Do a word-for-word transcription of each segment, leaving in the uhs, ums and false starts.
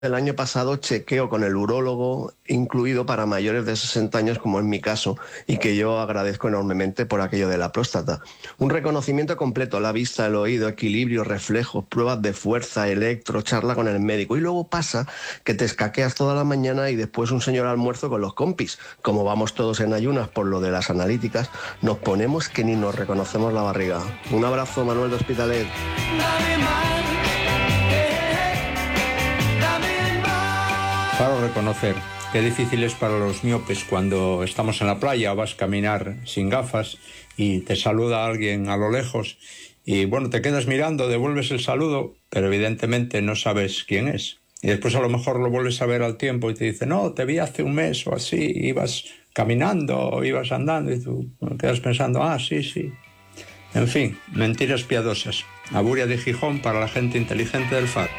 El año pasado chequeo con el urólogo incluido para mayores de sesenta años, como es mi caso, y que yo agradezco enormemente por aquello de la próstata. Un reconocimiento completo, la vista, el oído, equilibrio, reflejos, pruebas de fuerza, electro, charla con el médico. Y luego pasa que te escaqueas toda la mañana y después un señor almuerzo con los compis. Como vamos todos en ayunas por lo de las analíticas, nos ponemos que ni nos reconocemos la barriga. Un abrazo, Manuel de Hospitalet. Para reconocer, qué difícil es para los miopes cuando estamos en la playa o vas a caminar sin gafas y te saluda alguien a lo lejos y bueno, te quedas mirando, devuelves el saludo, pero evidentemente no sabes quién es. Y después a lo mejor lo vuelves a ver al tiempo y te dice, no, te vi hace un mes o así, ibas caminando o ibas andando y tú quedas pensando, ah, sí, sí. En fin, mentiras piadosas. Aburia de Gijón para la gente inteligente del Faro.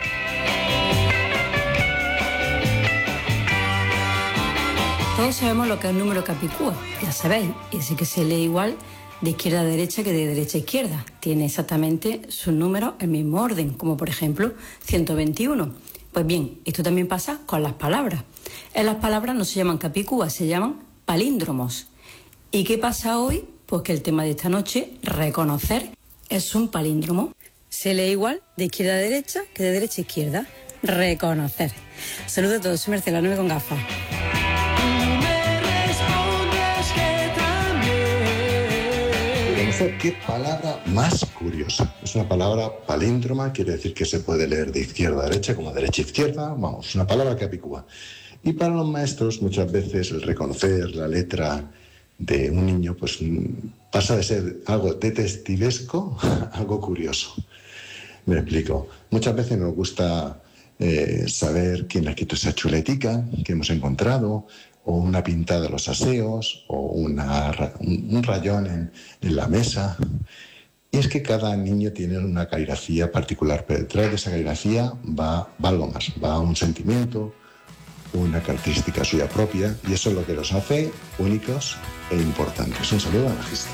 Todos sabemos lo que es un número capicúa, ya sabéis, ese que se lee igual de izquierda a derecha que de derecha a izquierda. Tiene exactamente sus números en el mismo orden, como por ejemplo ciento veintiuno. Pues bien, esto también pasa con las palabras. En las palabras no se llaman capicúas, se llaman palíndromos. ¿Y qué pasa hoy? Pues que el tema de esta noche, reconocer, es un palíndromo. Se lee igual de izquierda a derecha que de derecha a izquierda. Reconocer. Saludos a todos, soy Marcela, nueve con gafas. Qué palabra más curiosa. Es una palabra palíndroma, quiere decir que se puede leer de izquierda a derecha como derecha a izquierda, vamos, una palabra capicúa. Y para los maestros muchas veces el reconocer la letra de un niño pues pasa de ser algo detectivesco a algo curioso. Me explico. Muchas veces nos gusta eh, saber quién ha quitado esa chuletica que hemos encontrado, o una pintada de los aseos, o una, un, un rayón en, en la mesa. Y es que cada niño tiene una caligrafía particular, pero detrás de esa caligrafía va, va algo más, va un sentimiento, una característica suya propia, y eso es lo que los hace únicos e importantes. Un saludo a la Gista.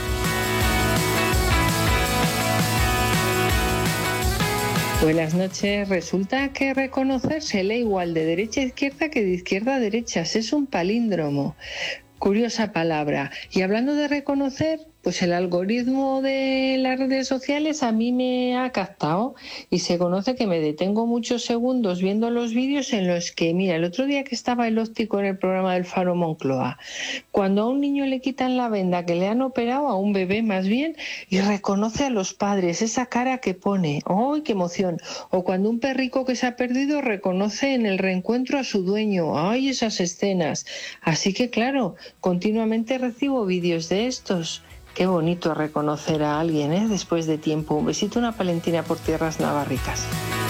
Buenas noches. Resulta que reconocer se lee igual de derecha a izquierda que de izquierda a derecha. Es un palíndromo. Curiosa palabra. Y hablando de reconocer, pues el algoritmo de las redes sociales a mí me ha captado y se conoce que me detengo muchos segundos viendo los vídeos en los que, mira, el otro día que estaba el óptico en el programa del Faro Moncloa, cuando a un niño le quitan la venda que le han operado, a un bebé más bien, y reconoce a los padres, esa cara que pone, ¡ay, qué emoción! O cuando un perrico que se ha perdido reconoce en el reencuentro a su dueño, ¡ay, esas escenas! Así que claro, continuamente recibo vídeos de estos. Qué bonito reconocer a alguien, ¿eh? Después de tiempo. Un besito, una palentina por tierras navarricas.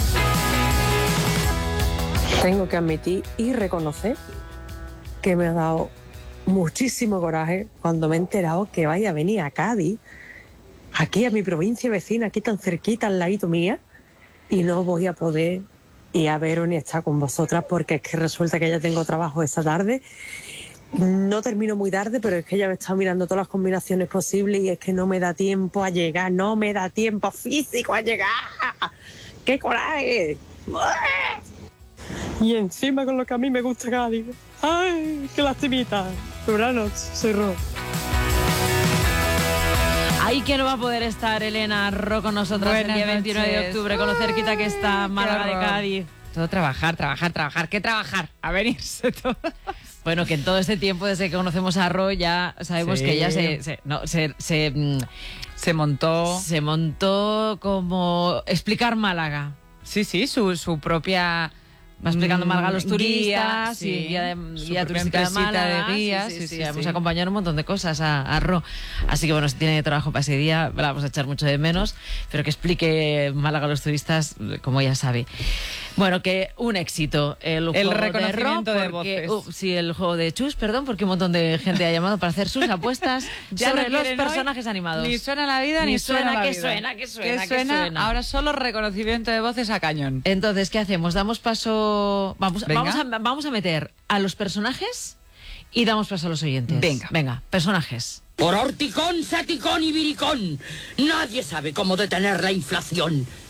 Tengo que admitir y reconocer que me ha dado muchísimo coraje cuando me he enterado que vaya a venir a Cádiz, aquí a mi provincia vecina, aquí tan cerquita, al ladito mía, y no voy a poder ir a veros ni estar con vosotras porque es que resulta que ya tengo trabajo esta tarde. No termino muy tarde, pero es que ya me he estado mirando todas las combinaciones posibles y es que no me da tiempo a llegar, no me da tiempo físico a llegar. ¡Qué coraje! Y encima con lo que a mí me gusta Cádiz. ¡Ay, qué lastimita! Buenas noches, soy Ro. Ay, que no va a poder estar Elena Ro con nosotros Buenas el día veintinueve noches. De octubre, con lo cerquita que está Málaga de Cádiz. Todo trabajar, trabajar, trabajar. ¿Qué trabajar? A venirse todo. Bueno, que en todo este tiempo, desde que conocemos a Ro, ya sabemos sí. que ella se, se, no, se, se, se montó. Se montó como explicar Málaga. Sí, sí, su, su propia. Va explicando Málaga a los turistas, sí, y guía, de, guía turística de Málaga, de guías, sí, sí, sí, sí, sí, hemos sí. acompañado un montón de cosas a, a Ro, así que bueno, si tiene trabajo para ese día, la vamos a echar mucho de menos, pero que explique Málaga a los turistas, como ella sabe. Bueno, que un éxito el, el juego reconocimiento de, de Ro, porque, voces. Uh, sí, el juego de Chus, perdón, porque un montón de gente ha llamado para hacer sus apuestas sobre no los personajes hoy, animados. Ni suena la vida, ni, ni suena, suena la que vida. suena, que suena, que suena, que suena. Ahora solo reconocimiento de voces a cañón. Entonces, ¿qué hacemos? Damos paso, vamos, vamos a, vamos a meter a los personajes y damos paso a los oyentes. Venga, venga, personajes. Por horticón, saticón y viricón, nadie sabe cómo detener la inflación.